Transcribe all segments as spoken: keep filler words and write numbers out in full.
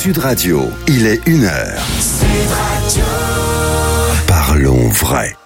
Sud Radio, il est une heure. Sud Radio. Parlons vrai.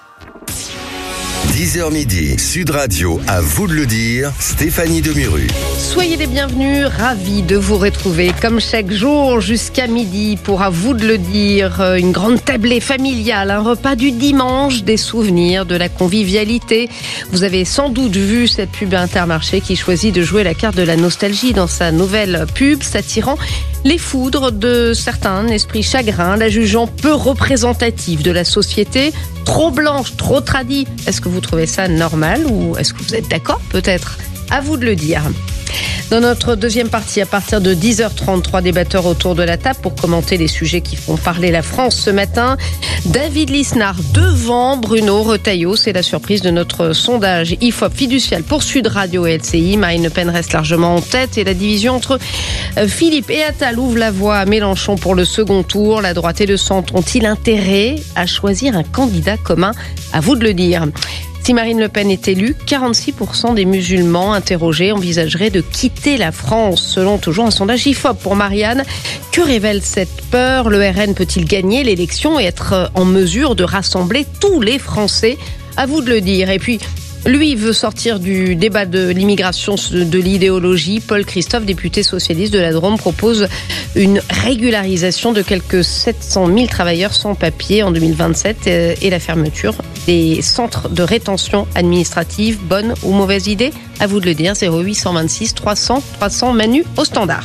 dix heures midi, Sud Radio, à vous de le dire, Stéphanie Demuru. Soyez les bienvenus, ravis de vous retrouver comme chaque jour jusqu'à midi pour à vous de le dire, une grande tablée familiale, un repas du dimanche, des souvenirs, de la convivialité. Vous avez sans doute vu cette pub Intermarché qui choisit de jouer la carte de la nostalgie dans sa nouvelle pub, s'attirant les foudres de certains esprits chagrins, la jugeant peu représentative de la société, trop blanche, trop tradie. Est-ce que vous trouvez ça normal ou est-ce que vous êtes d'accord peut-être ? À vous de le dire. Dans notre deuxième partie, à partir de dix heures trente, trois débatteurs autour de la table pour commenter les sujets qui font parler la France ce matin. David Lisnard devant Bruno Retailleau, c'est la surprise de notre sondage I F O P fiducial pour Sud Radio et L C I. Marine Le Pen reste largement en tête et la division entre Philippe et Attal ouvre la voie à Mélenchon pour le second tour. La droite et le centre ont-ils intérêt à choisir un candidat commun ? À vous de le dire. Si Marine Le Pen est élue, quarante-six pour cent des musulmans interrogés envisageraient de quitter la France, selon toujours un sondage I F O P. Pour Marianne, que révèle cette peur ? Le R N peut-il gagner l'élection et être en mesure de rassembler tous les Français ? À vous de le dire. Et puis, lui veut sortir du débat de l'immigration, de l'idéologie. Paul Christophe, député socialiste de la Drôme, propose une régularisation de quelques sept cent mille travailleurs sans papier en deux mille vingt-sept et la fermeture des centres de rétention administrative. Bonne ou mauvaise idée ? À vous de le dire. zéro huit cent vingt-six trois cents trois cents Manu au standard.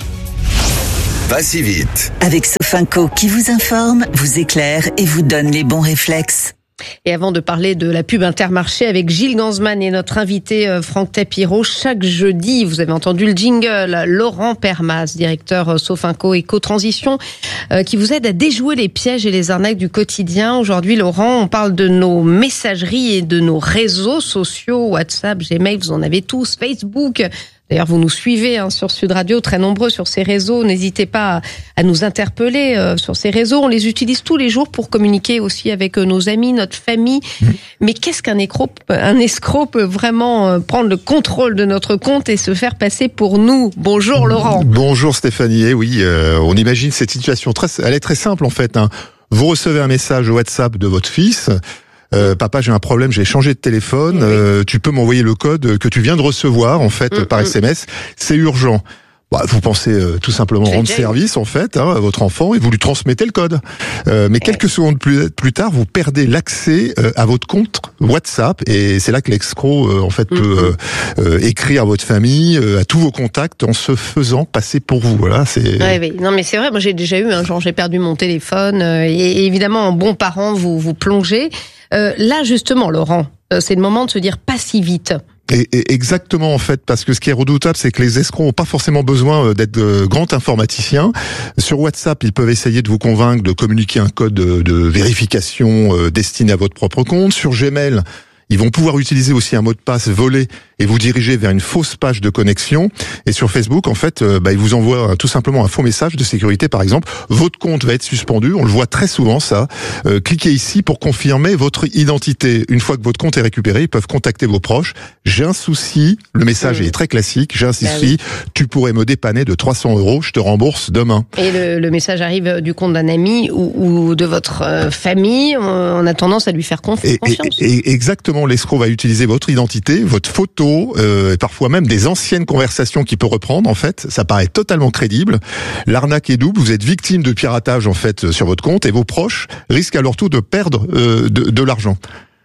Pas si vite. Avec Sofinco qui vous informe, vous éclaire et vous donne les bons réflexes. Et avant de parler de la pub Intermarché avec Gilles Gansman et notre invité Franck Tapiro, chaque jeudi, vous avez entendu le jingle, Laurent Permas, directeur Sofinco Éco-Transition, euh, qui vous aide à déjouer les pièges et les arnaques du quotidien. Aujourd'hui, Laurent, on parle de nos messageries et de nos réseaux sociaux, WhatsApp, Gmail, vous en avez tous, Facebook. D'ailleurs, vous nous suivez hein, sur Sud Radio, très nombreux sur ces réseaux. N'hésitez pas à, à nous interpeller euh, sur ces réseaux. On les utilise tous les jours pour communiquer aussi avec euh, nos amis, notre famille. Mmh. Mais qu'est-ce qu'un escroc ? Un escroc peut vraiment euh, prendre le contrôle de notre compte et se faire passer pour nous. Bonjour Laurent. Bonjour Stéphanie. Eh oui, euh, on imagine cette situation. Très, elle est très simple en fait. Hein. Vous recevez un message WhatsApp de votre fils. Euh, papa, j'ai un problème, j'ai changé de téléphone, oui. euh, tu peux m'envoyer le code que tu viens de recevoir, en fait, mmh, par S M S. C'est urgent. Bah, vous pensez euh, tout simplement rendre service, en fait, hein, à votre enfant et vous lui transmettez le code. Euh, mais quelques secondes plus, plus tard, vous perdez l'accès euh, à votre compte WhatsApp et c'est là que l'escroc, euh, en fait, mmh. peut euh, euh, écrire à votre famille, euh, à tous vos contacts en se faisant passer pour vous. Voilà, c'est. Ouais, oui. Non, mais c'est vrai. Moi, j'ai déjà eu, hein, genre, j'ai perdu mon téléphone euh, et, et évidemment, en bon parent, vous vous plongez. Euh, là, justement, Laurent, euh, c'est le moment de se dire pas si vite. Et, et exactement, en fait, parce que ce qui est redoutable, c'est que les escrocs n'ont pas forcément besoin d'être de grands informaticiens. Sur WhatsApp, ils peuvent essayer de vous convaincre de communiquer un code de, de vérification euh, destiné à votre propre compte. Sur Gmail, ils vont pouvoir utiliser aussi un mot de passe volé et vous diriger vers une fausse page de connexion. Et sur Facebook, en fait, euh, bah, ils vous envoient euh, tout simplement un faux message de sécurité, par exemple. Votre compte va être suspendu. On le voit très souvent, ça. Euh, cliquez ici pour confirmer votre identité. Une fois que votre compte est récupéré, ils peuvent contacter vos proches. J'ai un souci. Le message mmh. est très classique. J'ai un souci. Bah oui. Tu pourrais me dépanner de trois cents euros. Je te rembourse demain. Et le, le message arrive du compte d'un ami ou, ou de votre euh, famille. On a tendance à lui faire conf- et, confiance. Et, et exactement. L'escroc va utiliser votre identité, votre photo, Euh, et parfois même des anciennes conversations qu'il peut reprendre. En fait, ça paraît totalement crédible. L'arnaque est double. Vous êtes victime de piratage en fait sur votre compte et vos proches risquent à leur tour de perdre euh, de, de l'argent.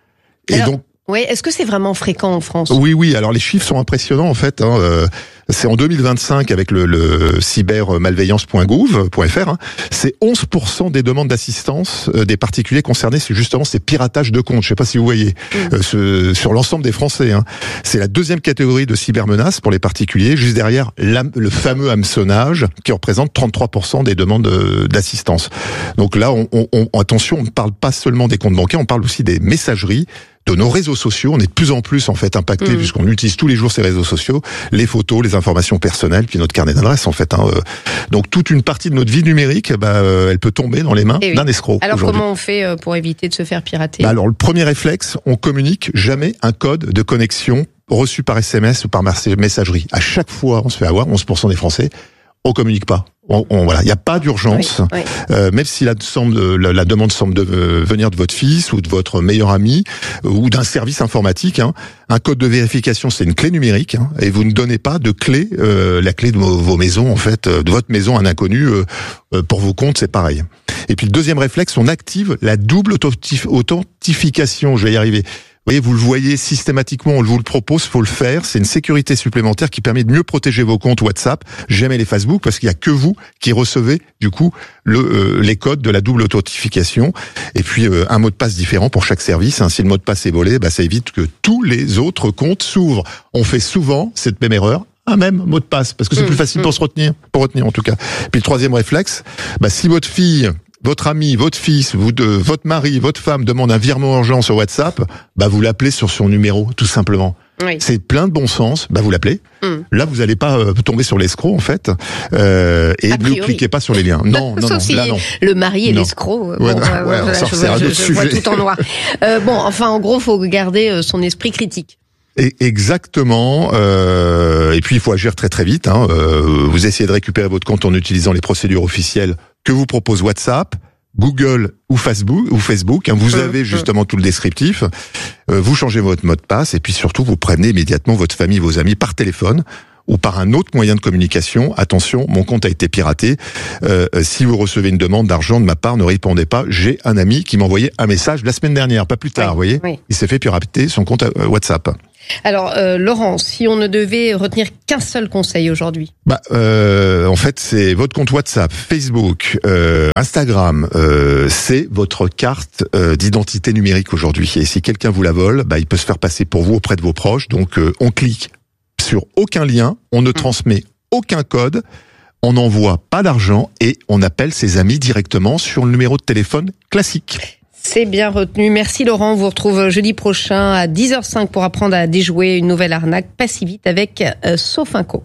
Et Alors, donc, oui, est-ce que c'est vraiment fréquent en France ? Oui, oui. Alors les chiffres sont impressionnants en fait. Hein, euh, c'est en deux mille vingt-cinq avec le, le cybermalveillance point gouv point f r. Hein, c'est onze pour cent des demandes d'assistance euh, des particuliers concernés. C'est justement ces piratages de comptes. Je sais pas si vous voyez mmh. euh, ce, sur l'ensemble des Français. Hein. C'est la deuxième catégorie de cybermenaces pour les particuliers, juste derrière le fameux hameçonnage qui représente trente-trois pour cent des demandes d'assistance. Donc là, on, on, on, attention, on ne parle pas seulement des comptes bancaires, on parle aussi des messageries, de nos réseaux sociaux. On est de plus en plus en fait impacté mmh. puisqu'on utilise tous les jours ces réseaux sociaux, les photos, les informations personnelles, puis notre carnet d'adresse en fait. Hein. Donc toute une partie de notre vie numérique, bah, elle peut tomber dans les mains oui. d'un escroc. Alors comment on fait pour éviter de se faire pirater ? Bah, alors le premier réflexe, on communique jamais un code de connexion reçu par S M S ou par messagerie. À chaque fois, on se fait avoir, onze pour cent des Français. On communique pas. On, on, voilà, il n'y a pas d'urgence, oui, oui. Euh, même si la, semble, la, la demande semble de, euh, venir de votre fils ou de votre meilleur ami euh, ou d'un service informatique. Hein. Un code de vérification, c'est une clé numérique, hein, et vous ne donnez pas de clé, euh, la clé de vos, vos maisons, en fait, euh, de votre maison à un inconnu. Euh, euh, pour vos comptes, c'est pareil. Et puis le deuxième réflexe, on active la double authentification. Je vais y arriver. Vous voyez, vous le voyez systématiquement, on vous le propose, faut le faire. C'est une sécurité supplémentaire qui permet de mieux protéger vos comptes WhatsApp, jamais les Facebook, parce qu'il y a que vous qui recevez du coup le, euh, les codes de la double authentification. Et puis euh, un mot de passe différent pour chaque service. Hein. Si le mot de passe est volé, bah, ça évite que tous les autres comptes s'ouvrent. On fait souvent cette même erreur. Un même mot de passe, parce que c'est mmh, plus facile mmh. pour se retenir, pour retenir en tout cas. Puis le troisième réflexe, bah, si votre fille, votre ami, votre fils, vous de, votre mari, votre femme demande un virement urgent sur WhatsApp, bah vous l'appelez sur son numéro, tout simplement. Oui. C'est plein de bon sens. Bah vous l'appelez. Mm. Là, vous n'allez pas euh, tomber sur l'escroc en fait, euh, et ne cliquez pas sur les liens. Non, non, non. Là, non. Le mari et l'escroc. Ouais, bon, ouais, ouais, voilà, je, je, je, je vois tout en noir. euh, bon, enfin, en gros, faut garder son esprit critique. Et exactement. Euh, et puis il faut agir très très vite. Hein. Euh, vous essayez de récupérer votre compte en utilisant les procédures officielles que vous propose WhatsApp, Google ou Facebook. Ou Facebook. Hein. Vous mmh, avez justement mmh. tout le descriptif. Euh, vous changez votre mot de passe et puis surtout vous prévenez immédiatement votre famille, vos amis par téléphone ou par un autre moyen de communication. Attention, mon compte a été piraté. Euh, si vous recevez une demande d'argent de ma part, ne répondez pas. J'ai un ami qui m'a envoyé un message la semaine dernière, pas plus tard, vous oui, voyez. Oui. Il s'est fait pirater son compte WhatsApp. Alors, euh, Laurent, si on ne devait retenir qu'un seul conseil aujourd'hui. Bah, euh, en fait, c'est votre compte WhatsApp, Facebook, euh, Instagram, euh, c'est votre carte euh, d'identité numérique aujourd'hui. Et si quelqu'un vous la vole, bah, il peut se faire passer pour vous auprès de vos proches. Donc, euh, on clique sur aucun lien, on ne mmh. transmet aucun code, on n'envoie pas d'argent et on appelle ses amis directement sur le numéro de téléphone classique. C'est bien retenu. Merci Laurent. On vous retrouve jeudi prochain à dix heures cinq pour apprendre à déjouer une nouvelle arnaque. Pas si vite avec euh, Sofinco.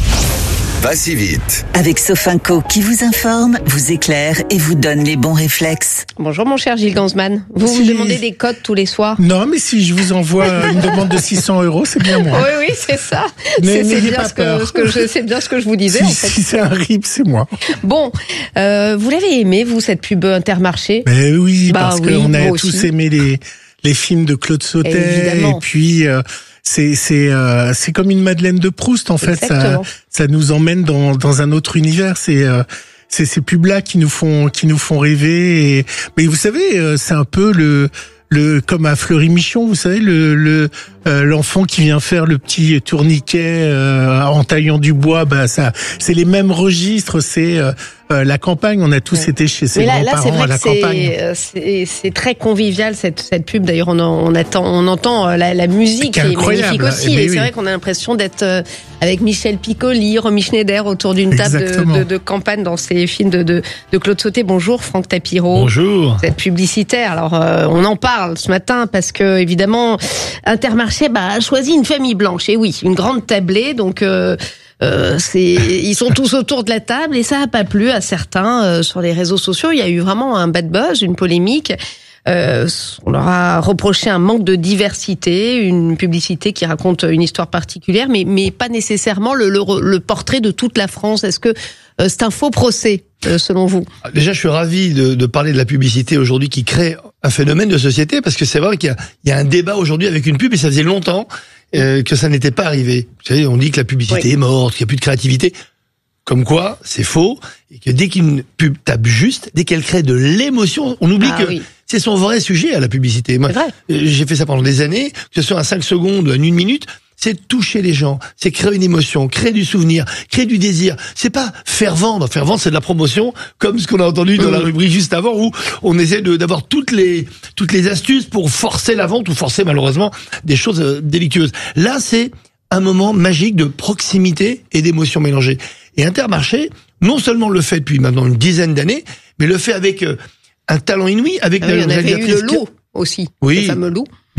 Pas si vite. Avec Sofinco qui vous informe, vous éclaire et vous donne les bons réflexes. Bonjour mon cher Gilles Gansman. Vous si... vous demandez des codes tous les soirs? Non, mais si je vous envoie une demande de six cents euros, c'est bien moi. Oui, oui, c'est ça. C'est, c'est, bien ce que, ce que je, c'est bien ce que je vous disais. Si, en fait. si c'est un rip, c'est moi. Bon, euh, vous l'avez aimé, vous, cette pub Intermarché? Mais oui, bah, parce oui, qu'on a tous aussi. aimé les, les films de Claude Sautet. Évidemment. Et puis... Euh, C'est c'est euh, c'est comme une Madeleine de Proust en fait. Exactement. Ça ça nous emmène dans dans un autre univers. C'est euh, c'est ces pubs là qui nous font qui nous font rêver. Et, mais vous savez, euh, c'est un peu le le comme à Fleury-Michon, vous savez, le le euh, l'enfant qui vient faire le petit tourniquet euh, en taillant du bois. Bah ça, c'est les mêmes registres. C'est euh, Euh, la campagne, on a tous ouais. été chez ses là, grands-parents là, à la c'est, campagne. C'est, c'est très convivial cette, cette pub. D'ailleurs, on, on, attend, on entend la, la musique qui est magnifique aussi. Et, et c'est oui. vrai qu'on a l'impression d'être avec Michel Piccoli, Romy Schneider autour d'une table de, de, de campagne dans ces films de, de, de Claude Sautet. Bonjour Franck Tapiro. Bonjour. Cette publicitaire. Alors, euh, on en parle ce matin parce que évidemment, Intermarché bah, a choisi une famille blanche. Et oui, une grande tablée. Donc euh, Euh, c'est, ils sont tous autour de la table et ça a pas plu à certains euh, sur les réseaux sociaux. Il y a eu vraiment un bad buzz, une polémique. Euh, on leur a reproché un manque de diversité, une publicité qui raconte une histoire particulière, mais, mais pas nécessairement le, le, le portrait de toute la France. Est-ce que euh, c'est un faux procès, euh, selon vous? Déjà, je suis ravi de, de parler de la publicité aujourd'hui qui crée un phénomène de société, parce que c'est vrai qu'il y a, il y a un débat aujourd'hui avec une pub et ça faisait longtemps euh, que ça n'était pas arrivé. Vous savez, on dit que la publicité oui. est morte, qu'il n'y a plus de créativité. Comme quoi, c'est faux, et que dès qu'une pub tape juste, dès qu'elle crée de l'émotion, on oublie ah, que oui. c'est son vrai sujet à la publicité. Moi, j'ai fait ça pendant des années, que ce soit à cinq secondes, à une minute, c'est toucher les gens, c'est créer une émotion, créer du souvenir, créer du désir. C'est pas faire vendre, faire vendre c'est de la promotion, comme ce qu'on a entendu dans mmh. la rubrique juste avant, où on essaie de, d'avoir toutes les toutes les astuces pour forcer la vente ou forcer malheureusement des choses euh, délictueuses. Là, c'est un moment magique de proximité et d'émotions mélangées. Et Intermarché, non seulement le fait depuis maintenant une dizaine d'années, mais le fait avec euh, un talent inouï, avec ah oui, la réalisatrice. On avait eu le loup aussi, oui, le fameux loup.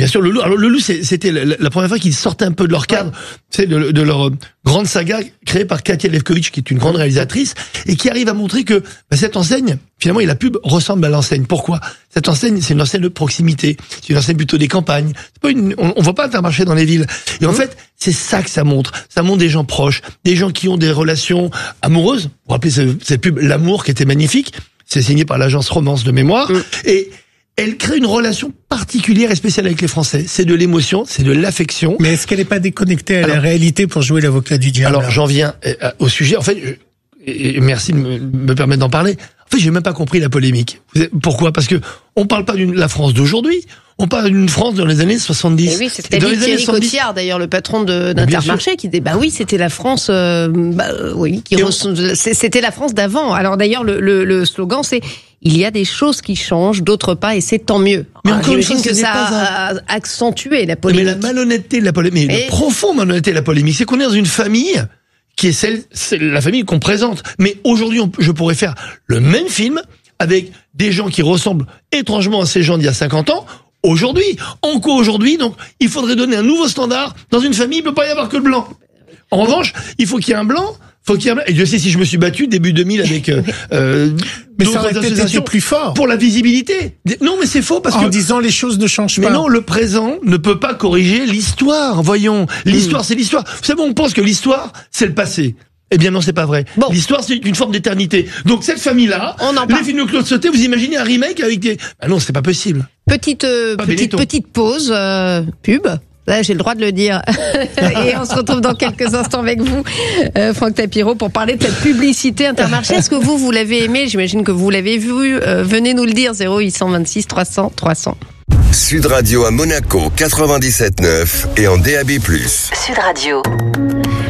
Bien sûr, le loup. Alors le loup, c'est- c'était la, la première fois qu'ils sortaient un peu de leur cadre, tu sais, de, de leur euh, grande saga créée par Katia Levkovitch, qui est une grande réalisatrice, et qui arrive à montrer que bah, cette enseigne, finalement, et la pub ressemble à l'enseigne. Pourquoi ? Cette enseigne, c'est une enseigne de proximité, c'est une enseigne plutôt des campagnes. C'est pas une, on, on voit pas Intermarché dans les villes. Et en fait, c'est ça que ça montre. Ça montre des gens proches, des gens qui ont des relations amoureuses. Vous vous rappelez cette, cette pub, L'amour, qui était magnifique. C'est signé par l'agence Romance de mémoire. Mm. Et elle crée une relation particulière et spéciale avec les Français. C'est de l'émotion, c'est de l'affection. Mais est-ce qu'elle n'est pas déconnectée à alors, la réalité pour jouer l'avocat du diable? Alors, j'en viens au sujet. En fait, je, et merci de me, me permettre d'en parler. En fait, j'ai même pas compris la polémique. Pourquoi ? Parce que on parle pas de la France d'aujourd'hui. On parle d'une France dans les années soixante-dix. Et oui, c'était Thierry Cotillard, d'ailleurs, le patron de, d'Intermarché, qui disait, bah oui, c'était la France, euh, bah, oui, qui re... c'était la France d'avant. Alors d'ailleurs, le, le, le slogan, c'est, il y a des choses qui changent, d'autres pas, et c'est tant mieux. Mais encore une fois, que ça a un... accentué la polémique. Mais la malhonnêteté de la polémique, mais et... la profonde malhonnêteté de la polémique, c'est qu'on est dans une famille qui est celle, c'est la famille qu'on présente. Mais aujourd'hui, on, je pourrais faire le même film avec des gens qui ressemblent étrangement à ces gens d'il y a cinquante ans, aujourd'hui. En quoi aujourd'hui? Donc, il faudrait donner un nouveau standard. Dans une famille, il peut pas y avoir que le blanc. En revanche, il faut qu'il y ait un blanc, faut qu'il y ait un blanc. Et je sais si je me suis battu début deux mille avec, euh, euh mais ça aurait peut-être été plus fort. Pour la visibilité. Non, mais c'est faux parce en que. En disant les choses ne changent mais pas. Mais non, le présent ne peut pas corriger l'histoire. Voyons. L'histoire, mmh. c'est l'histoire. Vous savez, on pense que l'histoire, c'est le passé. Eh bien non, c'est pas vrai. Bon. L'histoire, c'est une forme d'éternité. Donc cette famille-là, les films de Claude Sautet, vous imaginez un remake avec des... Ah non, c'est pas possible. Petite euh, pas petite petite pause euh, pub. Là, j'ai le droit de le dire. Et on se retrouve dans quelques instants avec vous, euh, Franck Tapiro, pour parler de cette publicité Intermarché. Est-ce que vous, vous l'avez aimé ? J'imagine que vous l'avez vu. Euh, venez nous le dire, zéro huit cent vingt-six trois cents trois cents. Sud Radio à Monaco quatre-vingt-dix-sept neuf et en D A B plus. Sud Radio.